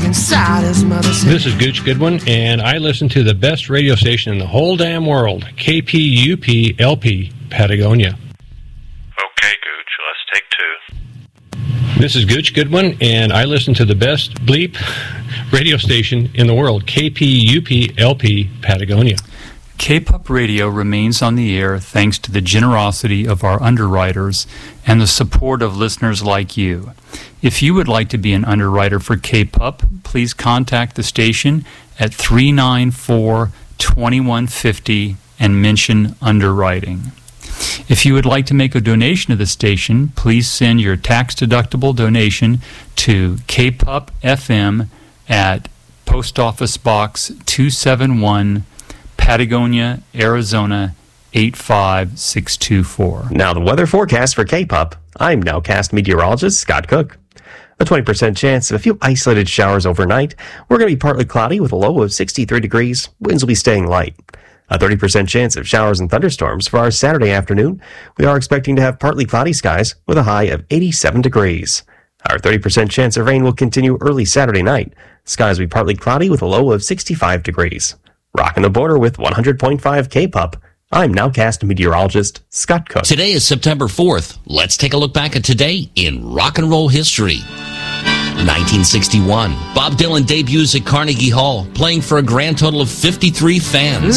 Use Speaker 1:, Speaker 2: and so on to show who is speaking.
Speaker 1: inside his mother's head.
Speaker 2: This is Gooch Goodwin, and I listen to the best radio station in the whole damn world, KPUP-LP, Patagonia.
Speaker 3: Okay, Gooch, let's take two.
Speaker 2: This is Gooch Goodwin, and I listen to the best bleep radio station in the world, KPUP-LP, Patagonia.
Speaker 4: KPUP Radio remains on the air thanks to the generosity of our underwriters and the support of listeners like you. If you would like to be an underwriter for KPUP, please contact the station at 394-2150 and mention underwriting. If you would like to make a donation to the station, please send your tax-deductible donation to KPUP FM at Post Office Box 271, Patagonia, Arizona 85624.
Speaker 5: Now the weather forecast for KPUP. I'm Nowcast meteorologist Scott Cook. A 20% chance of a few isolated showers overnight. We're going to be partly cloudy with a low of 63 degrees. Winds will be staying light. A 30% chance of showers and thunderstorms for our Saturday afternoon. We are expecting to have partly cloudy skies with a high of 87 degrees. Our 30% chance of rain will continue early Saturday night. Skies will be partly cloudy with a low of 65 degrees. Rocking the border with 100.5 KPUP. I'm Nowcast meteorologist Scott Cook.
Speaker 6: Today is September 4th. Let's take a look back at today in rock and roll history. 1961, Bob Dylan debuts at Carnegie Hall, playing for a grand total of 53 fans.